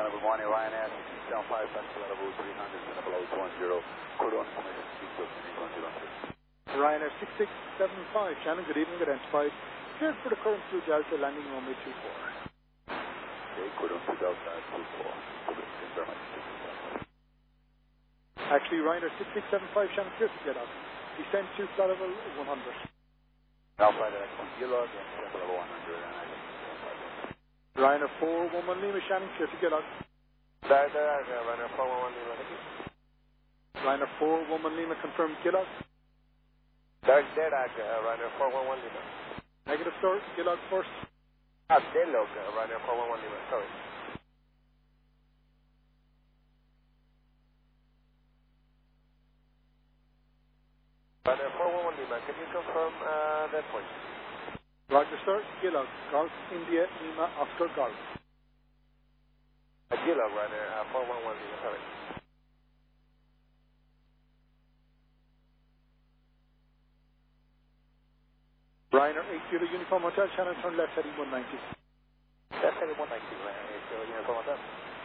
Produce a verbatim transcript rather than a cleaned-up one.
Channel good morning, Ryanair six seven five, taxi level three hundred, and below one zero, code on information six one zero six. Ryanair six six seven five, Shannon, good evening, good Enterprise. Cleared for the current through Delta, landing runway two four. Okay, code on two Delta two four. Confirm it. Actually, Ryanair six six seven five, Shannon, cleared to get up. Descend to flight level one hundred. Alpha Direction, Gilog, and flight level one hundred, and I Ryanair four one one Lima, Shannon, clear to get out. There, there, there, Ryanair four one one Lima, thank you. Ryanair four one one Lima, confirmed Gilog. There, there, uh, Ryanair four one one Lima. Negative, sir, Gilog first. Ah, Delog, uh, Ryanair four one one Lima, sorry. Ryanair four one one Lima, can you confirm uh, that point? Roger, sir, Gilog, Golf, India, Lima, Oscar, Golf. Uh, Gilog, Ryanair uh, four one one Lima, sorry. Ryanair eight Kilo Uniform Hotel, Shannon, turn left heading one ninety. Left heading one ninety, Ryanair eight Kilo Uniform Hotel.